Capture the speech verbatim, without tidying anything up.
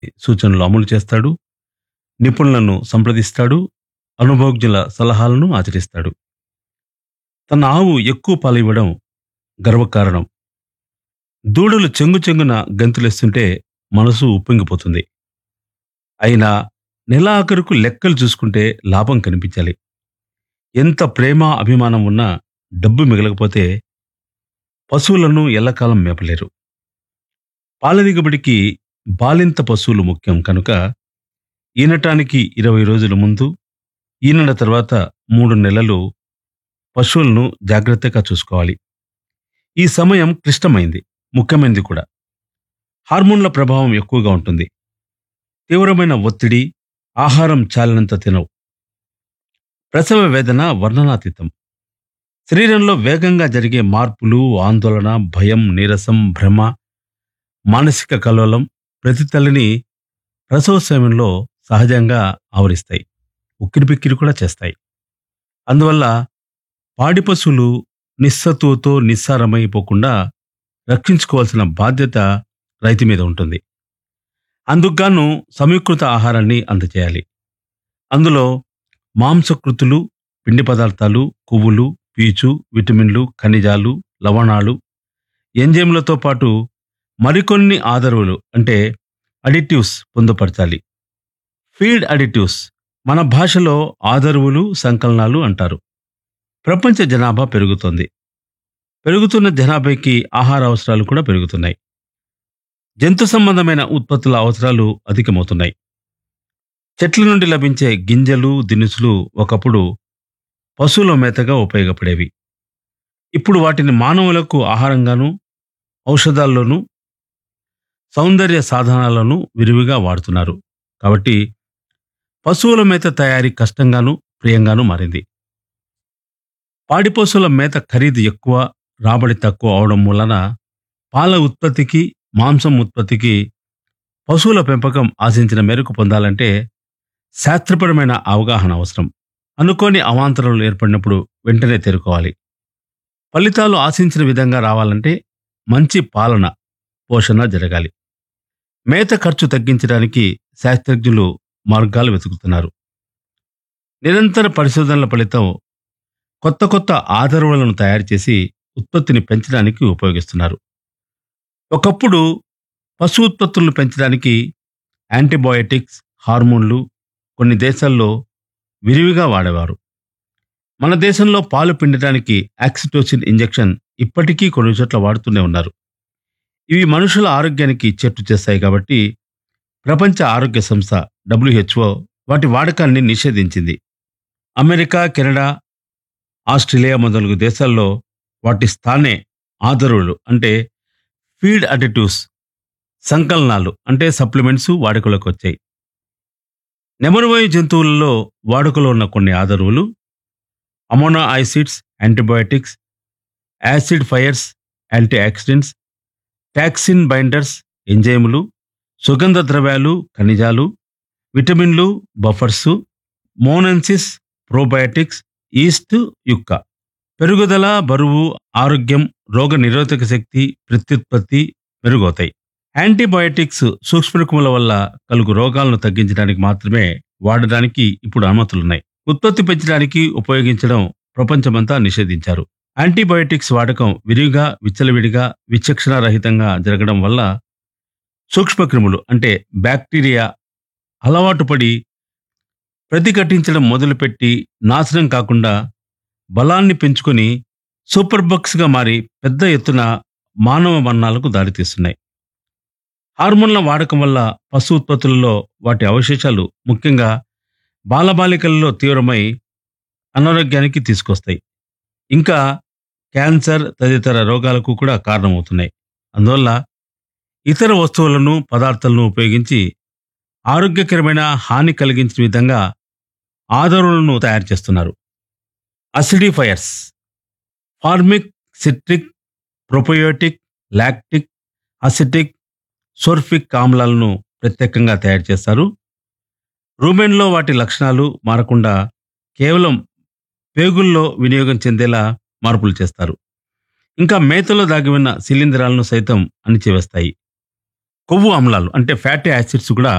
సూచనలు అమలు చేస్తాడు, నిపుణులను సంప్రదిస్తాడు, అనుభవజ్ఞుల సలహాలను ఆచరిస్తాడు. తన ఆవు ఎక్కువ పాలివ్వడం గర్వకారణం. దూడలు చెంగు చెంగున గంతులేస్తుంటే మనసు ఉప్పొంగిపోతుంది. అయినా నెలాఖరుకు లెక్కలు చూసుకుంటే లాభం కనిపించాలి. ఎంత ప్రేమ అభిమానం ఉన్నా డబ్బు మిగలకపోతే పశువులను ఎల్లకాలం మేపలేరు. పాల దిగుబడికి బాలింత పశువులు ముఖ్యం కనుక ఈనటానికి ఇరవై రోజుల ముందు, ఈనిన తర్వాత మూడు నెలలు పశువులను జాగ్రత్తగా చూసుకోవాలి. ఈ సమయం క్లిష్టమైంది, ముఖ్యమైనది కూడా. హార్మోన్ల ప్రభావం ఎక్కువగా ఉంటుంది. తీవ్రమైన ఒత్తిడి, ఆహారం చాలినంత తినవు. ప్రసవ వేదన వర్ణనాతీతం. శరీరంలో వేగంగా జరిగే మార్పులు, ఆందోళన, భయం, నీరసం, భ్రమ, మానసిక కల్లోలం ప్రతి తల్లిని ప్రసవ సమయంలో సహజంగా ఆవరిస్తాయి, ఉక్కిరిబిక్కిరి కూడా చేస్తాయి. అందువల్ల పాడి పశువులు నిస్సత్తువతో నిస్సారమైపోకుండా రక్షించుకోవాల్సిన బాధ్యత రైతు మీద ఉంటుంది. అందుకుగాను సమీకృత ఆహారాన్ని అందజేయాలి. అందులో మాంసకృతులు, పిండి పదార్థాలు, కొవ్వులు, పీచు, విటమిన్లు, ఖనిజాలు, లవణాలు, ఎంజైమ్లతో పాటు మరికొన్ని ఆదరువులు అంటే అడిటివ్స్ పొందుపరచాలి. ఫీడ్ అడిటివ్స్ మన భాషలో ఆదరువులు, సంకలనాలు అంటారు. ప్రపంచ జనాభా పెరుగుతోంది. పెరుగుతున్న జనాభాకి ఆహార అవసరాలు కూడా పెరుగుతున్నాయి. జంతు సంబంధమైన ఉత్పత్తుల అవసరాలు అధికమవుతున్నాయి. చెట్ల నుండి లభించే గింజలు, దినుసులు ఒకప్పుడు పశువుల మేతగా ఉపయోగపడేవి. ఇప్పుడు వాటిని మానవులకు ఆహారంగాను, ఔషధాల్లోనూ, సౌందర్య సాధనాలను విరివిగా వాడుతున్నారు. కాబట్టి పశువుల మేత తయారీ కష్టంగాను, ప్రియంగాను మారింది. పాడి పశువుల మేత ఖరీదు ఎక్కువ, రాబడి తక్కువ అవడం మూలన పాల ఉత్పత్తికి, మాంసం ఉత్పత్తికి పశువుల పెంపకం ఆశించిన మేరకు పొందాలంటే శాస్త్రపరమైన అవగాహన అవసరం. అనుకోని అవాంతరాలు ఏర్పడినప్పుడు వెంటనే తేరుకోవాలి. ఫలితాలు ఆశించిన విధంగా రావాలంటే మంచి పాలన, పోషణ జరగాలి. మేత ఖర్చు తగ్గించడానికి శాస్త్రజ్ఞులు మార్గాలు వెతుకుతున్నారు. నిరంతర పరిశోధనల ఫలితం కొత్త కొత్త ఆదరువులను తయారు చేసి ఉత్పత్తిని పెంచడానికి ఉపయోగిస్తున్నారు. ఒకప్పుడు పశు ఉత్పత్తులను పెంచడానికి యాంటీబయోటిక్స్, హార్మోన్లు కొన్ని దేశాల్లో విరివిగా వాడేవారు. మన దేశంలో పాలు పిండటానికి ఆక్సిటోసిన్ ఇంజెక్షన్ ఇప్పటికీ కొన్ని చోట్ల వాడుతూనే ఉన్నారు. ఇవి మనుషుల ఆరోగ్యానికి చెట్టు చేస్తాయి కాబట్టి ప్రపంచ ఆరోగ్య సంస్థ డబ్ల్యూహెచ్ఓ వాటి వాడకాన్ని నిషేధించింది. అమెరికా, కెనడా, ఆస్ట్రేలియా మొదలగు దేశాల్లో వాటి స్థానే ఆదరువులు అంటే ఫీడ్ అడిటివ్స్, సంకలనాలు అంటే సప్లిమెంట్స్ వాడుకలోకి వచ్చాయి. నెమరువాయు జంతువులలో వాడుకలో ఉన్న కొన్ని ఆదరువులు అమోనో acids, antibiotics, acid fires, anti oxidants, toxin binders, ఎంజైములు, సుగంధ ద్రవ్యాలు, ఖనిజాలు, విటమిన్లు, బఫర్సు, మోనెన్సిస్, ప్రోబయాటిక్స్, ఈస్ట్, యుక్క. పెరుగుదల, బరువు, ఆరోగ్యం, రోగ నిరోధక శక్తి, ప్రత్యుత్పత్తి మెరుగవుతాయి. యాంటీబయోటిక్స్ సూక్ష్మక్రిముల వల్ల కలుగు రోగాలను తగ్గించడానికి మాత్రమే వాడడానికి ఇప్పుడు అనుమతులున్నాయి. ఉత్పత్తి పెంచడానికి ఉపయోగించడం ప్రపంచమంతా నిషేధించారు. యాంటీబయోటిక్స్ వాడకం విరివిగా, విచ్చలవిడిగా, విచక్షణ రహితంగా జరగడం వల్ల సూక్ష్మక్రిములు అంటే బ్యాక్టీరియా అలవాటు పడి ప్రతిఘటించడం మొదలుపెట్టి నాశనం కాకుండా బలాన్ని పెంచుకొని సూపర్ బగ్స్గా మారి పెద్ద ఎత్తున మానవ మరణాలకు దారితీస్తున్నాయి. హార్మోన్ల వాడకం వల్ల పశు ఉత్పత్తులలో వాటి అవశేషాలు ముఖ్యంగా బాలబాలికలలో తీవ్రమై అనారోగ్యానికి తీసుకొస్తాయి. ఇంకా క్యాన్సర్ తదితర రోగాలకు కూడా కారణమవుతున్నాయి. అందువల్ల ఇతర వస్తువులను, పదార్థాలను ఉపయోగించి ఆరోగ్యకరమైన హాని కలిగించే విధంగా ఆదరువులను తయారు చేస్తున్నారు. అసిడిఫైయర్స్, ఫార్మిక్, సిట్రిక్, ప్రొపయోటిక్, లాక్టిక్, అసిటిక్, సోర్ఫిక్ ఆమ్లాలను ప్రత్యేకంగా తయారు చేస్తారు. రూమెన్లో వాటి లక్షణాలు మారకుండా కేవలం పేగుల్లో వినియోగం చెందేలా మార్పులు చేస్తారు. ఇంకా మేతలో దాగి ఉన్న శిలీంధ్రాలను సైతం అణిచివేస్తాయి. కొవ్వు ఆమ్లాలు అంటే ఫ్యాటీ యాసిడ్స్ కూడా